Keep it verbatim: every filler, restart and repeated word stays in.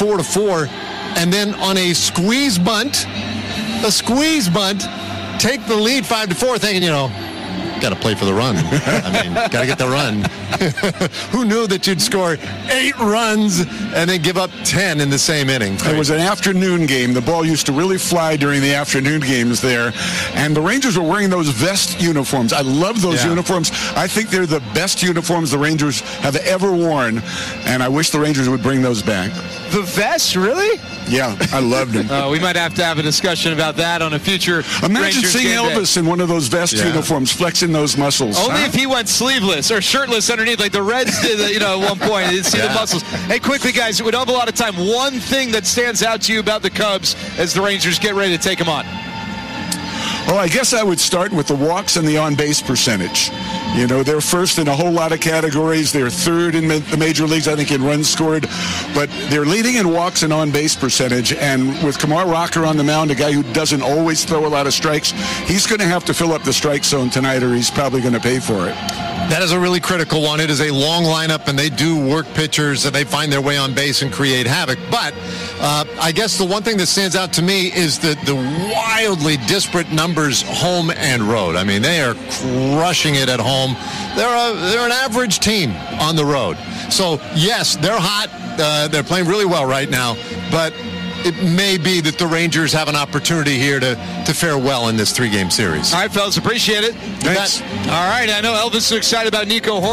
four to four, and then on a squeeze bunt, a squeeze bunt, take the lead five to four, thinking, you know, got to play for the run. I mean, got to get the run. Who knew that you'd score eight runs and then give up ten in the same inning? It was an afternoon game. The ball used to really fly during the afternoon games there. And the Rangers were wearing those vest uniforms. I love those yeah. uniforms. I think they're the best uniforms the Rangers have ever worn. And I wish the Rangers would bring those back. The vest, really? Yeah, I loved them. Uh, we might have to have a discussion about that on a future Imagine Rangers seeing game Elvis day. in one of those vest yeah. uniforms, flexing those muscles. Only huh? if he went sleeveless or shirtless underneath, like the Reds did, you know, at one point. You see yeah. the muscles. Hey, quickly, guys, we don't have a lot of time. One thing that stands out to you about the Cubs as the Rangers get ready to take them on? Well, I guess I would start with the walks and the on-base percentage. You know, they're first in a whole lot of categories. They're third in the major leagues, I think, in runs scored. But they're leading in walks and on-base percentage. And with Kumar Rocker on the mound, a guy who doesn't always throw a lot of strikes, he's going to have to fill up the strike zone tonight, or he's probably going to pay for it. That is a really critical one. It is a long lineup, and they do work pitchers, and they find their way on base and create havoc. But uh, I guess the one thing that stands out to me is the, the wildly disparate numbers home and road. I mean, they are crushing it at home. They're a, they're an average team on the road. So, yes, they're hot. Uh, they're playing really well right now. But it may be that the Rangers have an opportunity here to, to fare well in this three-game series. All right, fellas, appreciate it. Thanks. All right, I know Elvis is excited about Nico Horn.